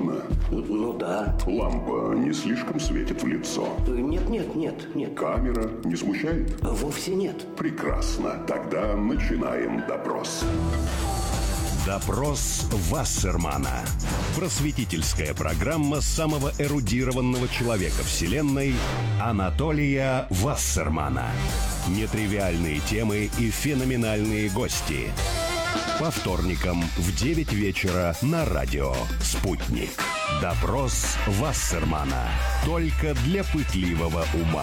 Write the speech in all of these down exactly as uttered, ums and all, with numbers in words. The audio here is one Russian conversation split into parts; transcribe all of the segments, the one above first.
удобно? Ну да. Лампа не слишком светит в лицо? Нет, нет, нет, нет. Камера не смущает? Вовсе нет. Прекрасно. Тогда начинаем допрос. Допрос Вассермана. Просветительская программа самого эрудированного человека Вселенной Анатолия Вассермана. Нетривиальные темы и феноменальные гости. По вторникам в девять вечера на радио «Спутник». Допрос Вассермана. Только для пытливого ума.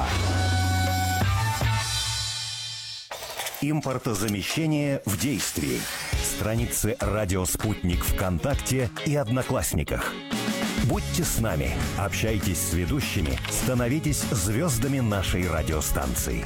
Импортозамещение в действии. Страницы «Радио Спутник» ВКонтакте и Одноклассниках. Будьте с нами, общайтесь с ведущими, становитесь звездами нашей радиостанции.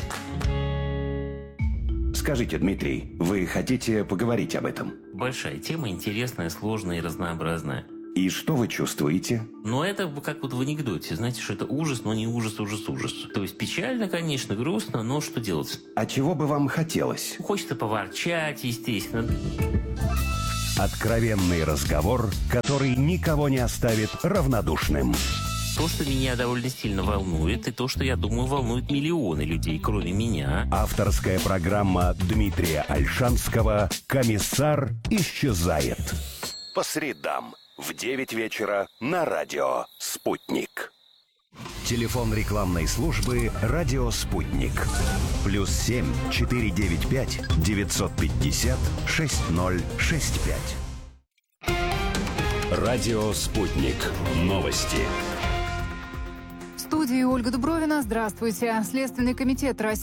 Скажите, Дмитрий, вы хотите поговорить об этом? Большая тема, интересная, сложная и разнообразная. И что вы чувствуете? Но это как вот в анекдоте. Знаете, что это ужас, но не ужас, ужас, ужас. То есть печально, конечно, грустно, но что делать? А чего бы вам хотелось? Хочется поворчать, естественно. Откровенный разговор, который никого не оставит равнодушным. То, что меня довольно сильно волнует, и то, что, я думаю, волнует миллионы людей, кроме меня. Авторская программа Дмитрия Ольшанского «Комиссар исчезает». По средам в девять вечера на радио «Спутник». Телефон рекламной службы «Радио Спутник». Плюс семь четыре девять пять девятьсот пятьдесят шесть ноль шесть пять. Радио «Спутник». Новости. В студии Ольга Дубровина. Здравствуйте. Следственный комитет России